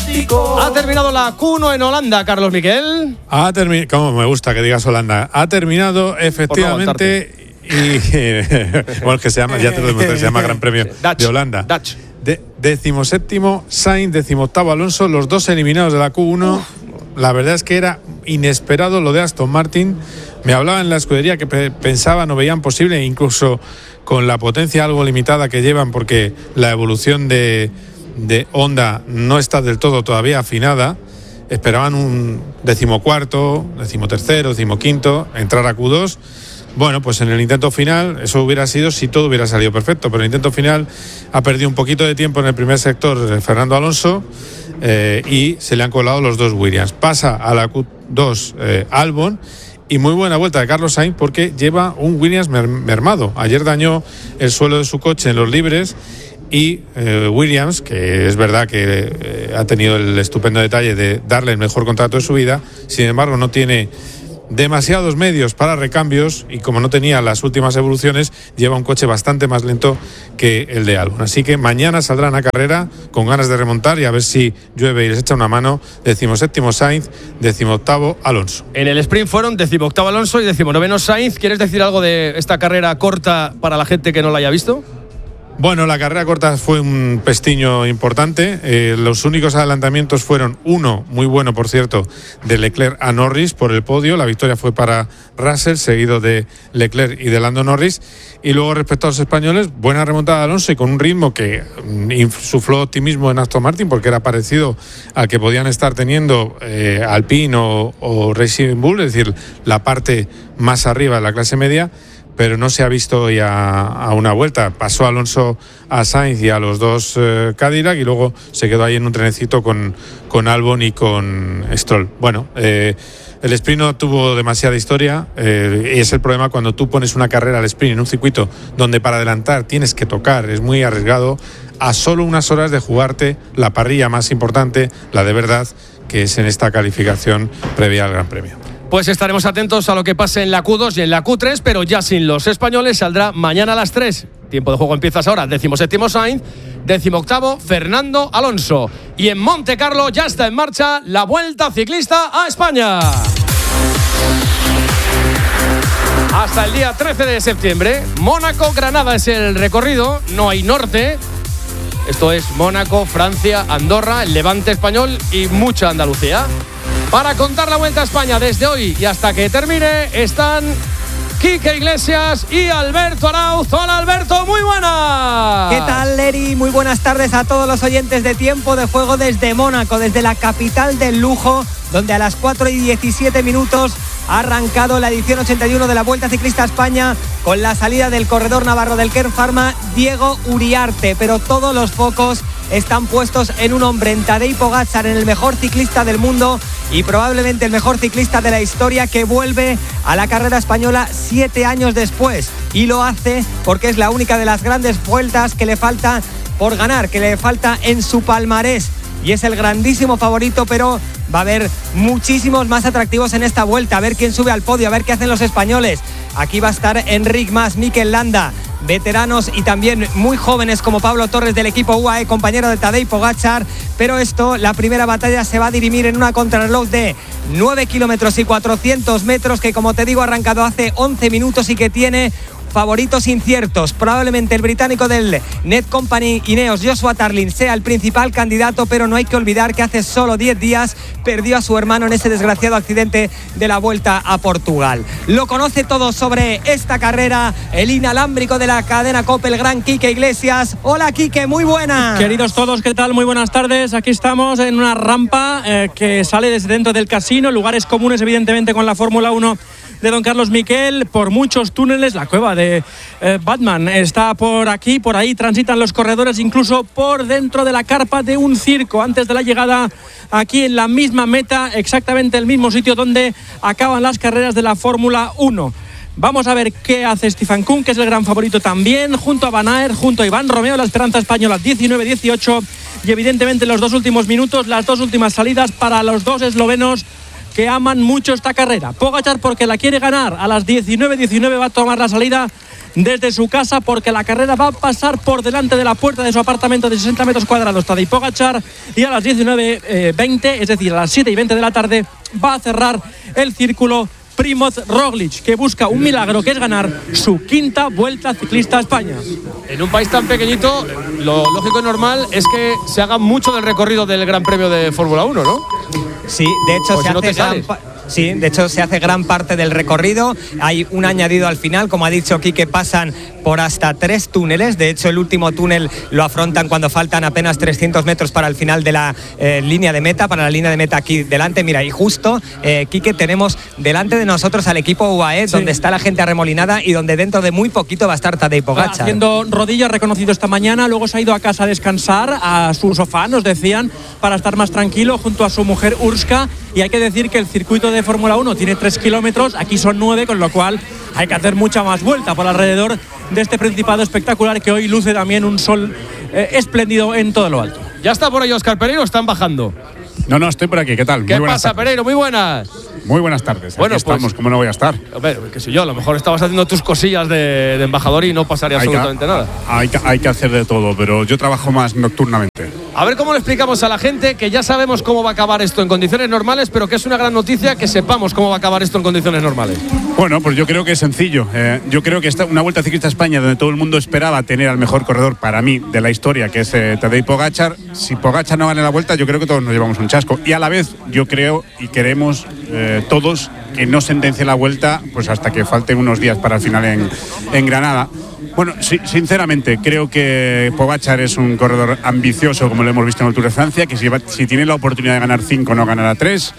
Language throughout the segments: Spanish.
Atlético. Ha terminado la Q1 en Holanda, Carlos Miquel. Ha terminado, como me gusta que digas Holanda. Ha terminado efectivamente bueno, que se llama, ya te lo demostré, se llama Gran Premio de Holanda. Dutch. 17º Sainz, 18º Alonso, los dos eliminados de la Q1. La verdad es que era inesperado lo de Aston Martin. Me hablaba en la escudería que pensaban o veían posible, incluso con la potencia algo limitada que llevan, porque la evolución de Honda no está del todo todavía afinada. Esperaban un 14º, 13º, 15º, entrar a Q2. Bueno, pues en el intento final, eso hubiera sido si todo hubiera salido perfecto, pero el intento final ha perdido un poquito de tiempo en el primer sector Fernando Alonso y se le han colado los dos Williams. Pasa a la Q2 Albon y muy buena vuelta de Carlos Sainz porque lleva un Williams mermado. Ayer dañó el suelo de su coche en los libres y Williams, que es verdad que ha tenido el estupendo detalle de darle el mejor contrato de su vida, sin embargo no tiene demasiados medios para recambios y como no tenía las últimas evoluciones, lleva un coche bastante más lento que el de Albon. Así que mañana saldrán a carrera con ganas de remontar y a ver si llueve y les echa una mano. 17º Sainz, 18º Alonso. En el sprint fueron 18º Alonso y 19º Sainz. ¿Quieres decir algo de esta carrera corta para la gente que no la haya visto? Bueno, la carrera corta fue un pestiño importante. Los únicos adelantamientos fueron uno, muy bueno por cierto, de Leclerc a Norris por el podio. La victoria fue para Russell, seguido de Leclerc y de Lando Norris. Y luego respecto a los españoles, buena remontada de Alonso y con un ritmo que insufló optimismo en Aston Martin porque era parecido al que podían estar teniendo Alpine o Racing Bull, es decir, la parte más arriba de la clase media. Pero no se ha visto ya a una vuelta. Pasó Alonso a Sainz y a los dos Cadillac y luego se quedó ahí en un trenecito con Albon y con Stroll. Bueno, el sprint no tuvo demasiada historia y es el problema cuando tú pones una carrera al sprint en un circuito donde para adelantar tienes que tocar, es muy arriesgado, a solo unas horas de jugarte la parrilla más importante, la de verdad, que es en esta calificación previa al Gran Premio. Pues estaremos atentos a lo que pase en la Q2 y en la Q3, pero ya sin los españoles. Saldrá mañana a las 3. Tiempo de juego empiezas ahora. 17º Sainz, 18º Fernando Alonso. Y en Monte Carlo ya está en marcha la Vuelta Ciclista a España. Hasta el día 13 de septiembre. Mónaco-Granada es el recorrido. No hay norte. Esto es Mónaco, Francia, Andorra, el Levante español y mucha Andalucía. Para contar la Vuelta a España desde hoy y hasta que termine están Quique Iglesias y Alberto Arauz. Hola Alberto, muy buenas. ¿Qué tal, Leri? Muy buenas tardes a todos los oyentes de Tiempo de Juego desde Mónaco, desde la capital del lujo, donde a las 4:17 ha arrancado la edición 81 de la Vuelta Ciclista a España con la salida del corredor navarro del Kern Pharma, Diego Uriarte, pero todos los focos están puestos en un hombre, en Tadej Pogačar, en el mejor ciclista del mundo y probablemente el mejor ciclista de la historia, que vuelve a la carrera española 7 años después, y lo hace porque es la única de las grandes vueltas que le falta por ganar, que le falta en su palmarés, y es el grandísimo favorito, pero va a haber muchísimos más atractivos en esta vuelta. A ver quién sube al podio, a ver qué hacen los españoles. Aquí va a estar Enric Mas, Mikel Landa, veteranos y también muy jóvenes como Pablo Torres del equipo UAE, compañero de Tadej Pogačar. Pero esto, la primera batalla se va a dirimir en una contrarreloj de 9 kilómetros y 400 metros que, como te digo, ha arrancado hace 11 minutos y que tiene favoritos inciertos. Probablemente el británico del Net Company Ineos, Joshua Tarlin, sea el principal candidato, pero no hay que olvidar que hace solo 10 días perdió a su hermano en ese desgraciado accidente de la Vuelta a Portugal. Lo conoce todo sobre esta carrera el inalámbrico de la cadena COPE, el gran Quique Iglesias. Hola Quique, muy buenas. Queridos todos, ¿qué tal? Muy buenas tardes. Aquí estamos en una rampa que sale desde dentro del casino, lugares comunes evidentemente con la Fórmula 1 de don Carlos Miquel, por muchos túneles. La cueva de Batman está por aquí, por ahí transitan los corredores, incluso por dentro de la carpa de un circo, antes de la llegada aquí en la misma meta, exactamente el mismo sitio donde acaban las carreras de la Fórmula 1. Vamos a ver qué hace Stefan Küng, que es el gran favorito también, junto a Van Aert, junto a Iván Romeo, la esperanza española 19-18, y evidentemente los dos últimos minutos, las dos últimas salidas para los dos eslovenos que aman mucho esta carrera. Pogačar porque la quiere ganar, a las 19:19 va a tomar la salida desde su casa, porque la carrera va a pasar por delante de la puerta de su apartamento de 60 metros cuadrados Tadej Pogačar, y a las 19:20, es decir, a las 7:20 de la tarde, va a cerrar el círculo Primoz Roglic, que busca un milagro, que es ganar su quinta Vuelta Ciclista a España. En un país tan pequeñito, lo lógico y normal es que se haga mucho del recorrido del Gran Premio de Fórmula 1, ¿no? Sí, de hecho de hecho se hace gran parte del recorrido. Hay un añadido al final, como ha dicho Quique, pasan por hasta 3 túneles. De hecho, el último túnel lo afrontan cuando faltan apenas 300 metros para el final de la línea de meta, para la línea de meta aquí delante. Mira, y justo, Quique, tenemos delante de nosotros al equipo UAE, sí, donde está la gente arremolinada y donde dentro de muy poquito va a estar Tadej Pogačar. Haciendo rodillas, reconocido esta mañana, luego se ha ido a casa a descansar, a su sofá, nos decían, para estar más tranquilo junto a su mujer Urska. Y hay que decir que el circuito de Fórmula 1 tiene 3 kilómetros, aquí son 9, con lo cual hay que hacer mucha más vuelta por alrededor de este Principado espectacular, que hoy luce también un sol espléndido en todo lo alto. ¿Ya está por ahí Óscar Pereiro o están bajando? No, estoy por aquí. ¿Qué tal? ¿Qué pasa, Pereiro? Muy buenas. Muy buenas tardes. Bueno, aquí estamos, ¿cómo no voy a estar? A ver, qué sé yo, a lo mejor estabas haciendo tus cosillas de embajador y no pasaría absolutamente nada. Hay que hacer de todo, pero yo trabajo más nocturnamente. A ver cómo le explicamos a la gente que ya sabemos cómo va a acabar esto en condiciones normales, pero que es una gran noticia que sepamos cómo va a acabar esto en condiciones normales. Bueno, pues yo creo que es sencillo. Yo creo que está una Vuelta Ciclista a España donde todo el mundo esperaba tener al mejor corredor para mí de la historia, que es Tadej Pogačar. Si Pogačar no gana la Vuelta, yo creo que todos nos llevamos un chasco. Y a la vez, yo creo y queremos todos que no sentencie la Vuelta pues hasta que falten unos días para el final en Granada. Bueno, sí, sinceramente, creo que Pogačar es un corredor ambicioso, como lo hemos visto en el Tour de Francia, que si tiene la oportunidad de ganar 5, no ganará 3.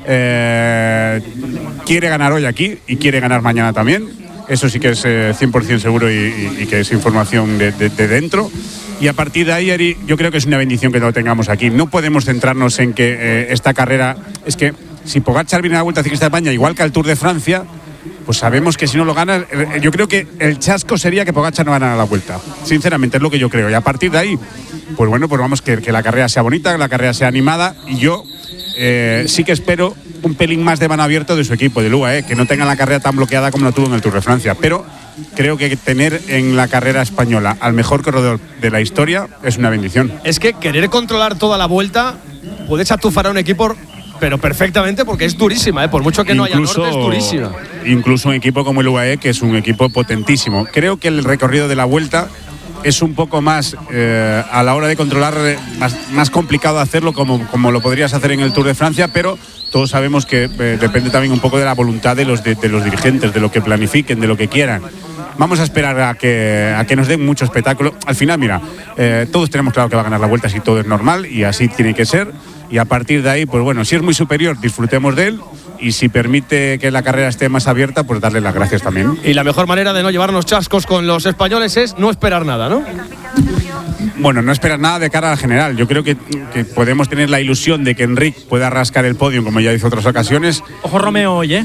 Quiere ganar hoy aquí y quiere ganar mañana también. Eso sí que es 100% seguro y que es información de dentro. Y a partir de ahí, Eri, yo creo que es una bendición que lo tengamos aquí. No podemos centrarnos en que esta carrera... Es que si Pogačar viene a la Vuelta Ciclista de España, igual que al Tour de Francia, pues sabemos que si no lo gana, yo creo que el chasco sería que Pogačar no ganara la Vuelta. Sinceramente, es lo que yo creo. Y a partir de ahí, pues bueno, pues vamos, que la carrera sea bonita, que la carrera sea animada. Y yo sí que espero un pelín más de mano abierto de su equipo, del UAE, que no tenga la carrera tan bloqueada como la tuvo en el Tour de Francia. Pero creo que tener en la carrera española al mejor corredor de la historia es una bendición. Es que querer controlar toda la Vuelta puede atufar a un equipo, pero perfectamente, porque es durísima, por mucho que no haya norte, es durísima. Incluso un equipo como el UAE, que es un equipo potentísimo. Creo que el recorrido de la Vuelta es un poco más, a la hora de controlar, más complicado hacerlo como lo podrías hacer en el Tour de Francia, pero todos sabemos que depende también un poco de la voluntad de los dirigentes, de lo que planifiquen, de lo que quieran. Vamos a esperar a que nos den mucho espectáculo. Al final, mira, todos tenemos claro que va a ganar la Vuelta si todo es normal, y así tiene que ser. Y a partir de ahí, pues bueno, si es muy superior, disfrutemos de él. Y si permite que la carrera esté más abierta, pues darle las gracias también. Y la mejor manera de no llevarnos chascos con los españoles es no esperar nada, ¿no? Bueno, no esperar nada de cara al general. Yo creo que podemos tener la ilusión de que Enric pueda rascar el podio, como ya hizo otras ocasiones. Ojo Romeo hoy,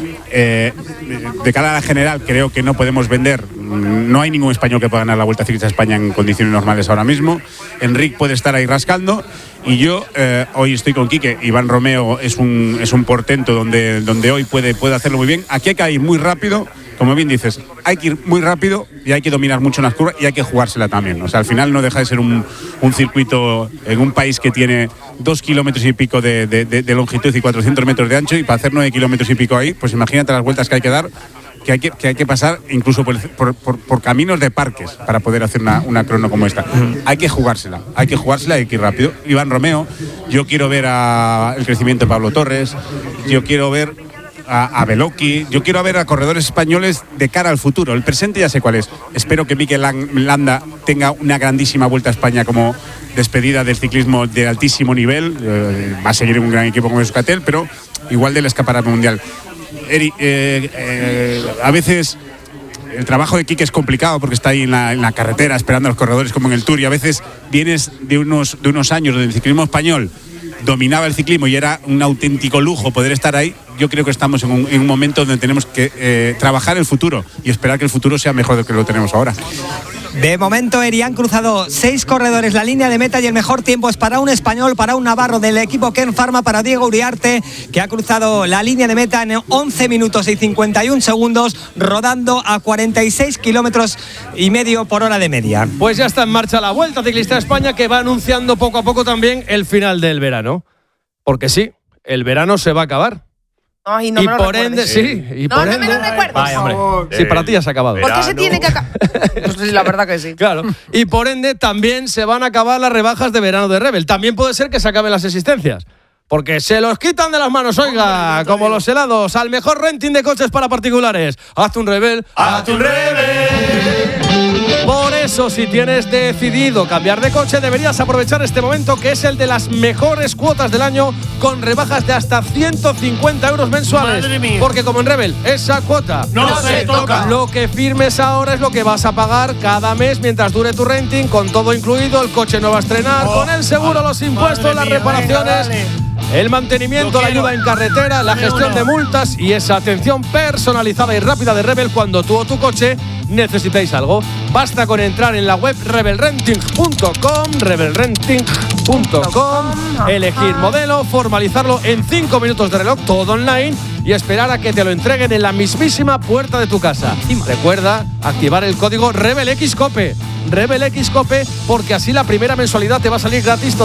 de cara al general, creo que no podemos vender. No hay ningún español que pueda ganar la Vuelta Ciclista a España en condiciones normales ahora mismo. Enric puede estar ahí rascando. Y yo hoy estoy con Quique. Iván Romeo es un portento donde hoy puede hacerlo muy bien. Aquí hay que ir muy rápido, como bien dices, hay que ir muy rápido y hay que dominar mucho en las curvas y hay que jugársela también. O sea, al final no deja de ser un circuito en un país que tiene 2 kilómetros y pico de longitud y 400 metros de ancho, y para hacer 9 kilómetros y pico ahí, pues imagínate las vueltas que hay que dar, que hay que pasar incluso por caminos de parques para poder hacer una crono como esta. Hay que jugársela y hay que ir rápido. Iván Romeo, yo quiero ver el crecimiento de Pablo Torres, yo quiero ver a Beloki, yo quiero ver a corredores españoles de cara al futuro. El presente ya sé cuál es. Espero que Mikel Landa tenga una grandísima Vuelta a España como despedida del ciclismo de altísimo nivel. Va a seguir un gran equipo como Euskaltel, pero igual del escaparate mundial. Eri, a veces el trabajo de Quique es complicado porque está ahí en la carretera esperando a los corredores como en el Tour, y a veces vienes de unos años donde el ciclismo español dominaba el ciclismo y era un auténtico lujo poder estar ahí. Yo creo que estamos en un momento donde tenemos que trabajar el futuro y esperar que el futuro sea mejor de lo que lo tenemos ahora. De momento, Eri, han cruzado 6 corredores la línea de meta y el mejor tiempo es para un español, para un navarro del equipo Ken Pharma, para Diego Uriarte, que ha cruzado la línea de meta en 11 minutos y 51 segundos, rodando a 46 kilómetros y medio por hora de media. Pues ya está en marcha la Vuelta Ciclista a España, que va anunciando poco a poco también el final del verano. Porque sí, el verano se va a acabar. Ay, no y me lo por recuerdes. ende, sí. Y por no ende, me lo recuerdes. Vaya, hombre. Sí, para ti ya se ha acabado. ¿Por qué se tiene que acabar? Pues sí, la verdad que sí. Claro. Y por ende también se van a acabar las rebajas de verano de Rebel. También puede ser que se acaben las existencias. Porque se los quitan de las manos, oiga, como los helados. Al mejor renting de coches para particulares. Hazte un Rebel. ¡Hazte un Rebel! Por eso, si tienes decidido cambiar de coche, deberías aprovechar este momento, que es el de las mejores cuotas del año, con rebajas de hasta 150 euros mensuales. Madre mía. Porque como en Rebel, esa cuota No se toca. Lo que firmes ahora es lo que vas a pagar cada mes mientras dure tu renting, con todo incluido, el coche no va a estrenar, con el seguro, los impuestos, las reparaciones, el mantenimiento, la ayuda en carretera, la gestión de multas y esa atención personalizada y rápida de Rebel cuando tú o tu coche necesitéis algo. Basta con entrar en la web rebelrenting.com, elegir modelo, formalizarlo en 5 minutos de reloj, todo online, y esperar a que te lo entreguen en la mismísima puerta de tu casa. Recuerda activar el código RebelXCOPE, porque así la primera mensualidad te va a salir gratis